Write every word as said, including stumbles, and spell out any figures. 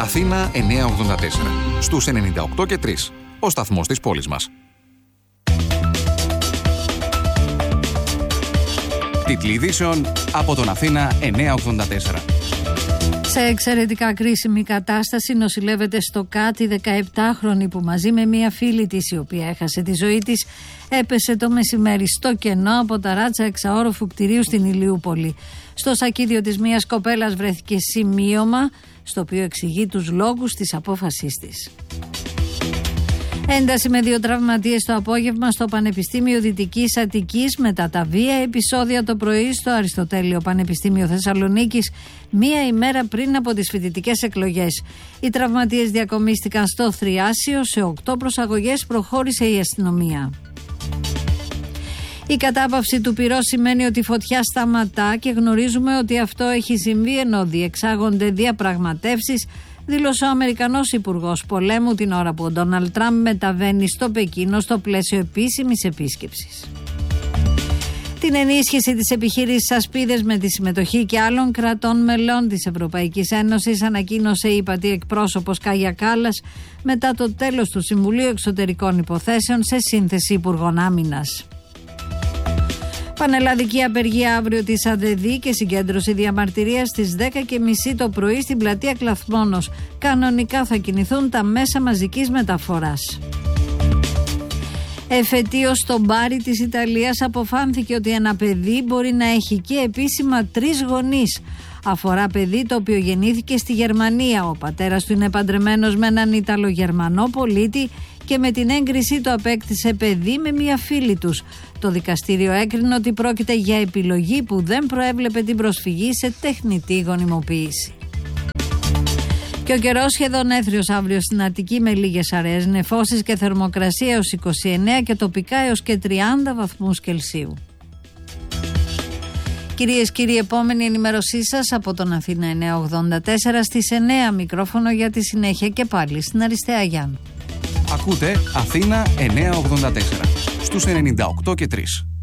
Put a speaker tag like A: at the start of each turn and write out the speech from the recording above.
A: Αθήνα εννιακόσια ογδόντα τέσσερα. Στους ενενήντα οκτώ και τρία. Ο σταθμός της πόλης μας. Τίτλοι ειδήσεων από τον Αθήνα εννιακόσια ογδόντα τέσσερα.
B: Σε εξαιρετικά κρίσιμη κατάσταση νοσηλεύεται στο ΚΑΤ η δεκαεπτάχρονη που μαζί με μία φίλη της, η οποία έχασε τη ζωή της, έπεσε το μεσημέρι στο κενό από τα ράτσα εξαόροφου κτηρίου στην Ηλιούπολη. Στο σακίδιο της μίας κοπέλας βρέθηκε σημείωμα στο οποίο εξηγεί τους λόγους της απόφασής της. Ένταση με δύο τραυματίες το απόγευμα στο Πανεπιστήμιο Δυτικής Αττικής μετά τα βία επεισόδια το πρωί στο Αριστοτέλειο Πανεπιστήμιο Θεσσαλονίκης, μία ημέρα πριν από τις φοιτητικές εκλογές. Οι τραυματίες διακομίστηκαν στο Θριάσιο, σε οκτώ προσαγωγές προχώρησε η αστυνομία. Η κατάπαυση του πυρός σημαίνει ότι η φωτιά σταματά και γνωρίζουμε ότι αυτό έχει συμβεί ενώ διεξάγονται διαπραγματεύσεις, δήλωσε ο Αμερικανός Υπουργός Πολέμου την ώρα που ο Ντόναλντ Τραμπ μεταβαίνει στο Πεκίνο στο πλαίσιο επίσημης επίσκεψης. Την ενίσχυση της επιχείρησης Ασπίδες με τη συμμετοχή και άλλων κρατών μελών της Ευρωπαϊκής Ένωσης ανακοίνωσε η ΥΠΑΤΗ εκπρόσωπος Κάγια Κάλλας μετά το τέλος του Συμβουλίου Εξωτερικών Υποθέσεων σε σύνθεση Υπουργών Άμυνας. Πανελλαδική απεργία αύριο της ΑΔΕΔΗ και συγκέντρωση διαμαρτυρίας στις δέκα και μισή το πρωί στην πλατεία Κλαθμόνος. Κανονικά θα κινηθούν τα μέσα μαζικής μεταφοράς. Εφετείως στο μπάρι της Ιταλίας αποφάνθηκε ότι ένα παιδί μπορεί να έχει και επίσημα τρεις γονείς. Αφορά παιδί το οποίο γεννήθηκε στη Γερμανία. Ο πατέρας του είναι παντρεμένος με έναν Ιταλογερμανό πολίτη και με την έγκρισή του απέκτησε παιδί με μία φίλη τους. Το δικαστήριο έκρινε ότι πρόκειται για επιλογή που δεν προέβλεπε την προσφυγή σε τεχνητή γονιμοποίηση. Και ο καιρός σχεδόν έθριος αύριο στην Αττική με λίγες αραιές νεφώσεις και θερμοκρασία έως είκοσι εννέα και τοπικά έως και τριάντα βαθμούς Κελσίου. Κυρίες και κύριοι, επόμενη ενημέρωσή σας από τον Αθήνα εννιακόσια ογδόντα τέσσερα στις εννέα, μικρόφωνο για τη συνέχεια και πάλι στην Αριστεία Γιάννου.
A: Ακούτε Αθήνα εννιακόσια ογδόντα τέσσερα στους ενενήντα οκτώ και τρία.